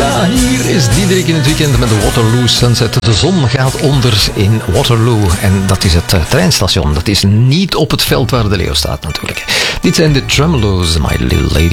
Ja, hier is Diederik in het weekend met de Waterloo Sunset. De zon gaat onder in Waterloo. En dat is het treinstation. Dat is niet op het veld waar de leeuw staat natuurlijk. Dit zijn de Tremolo's, My Little Lady.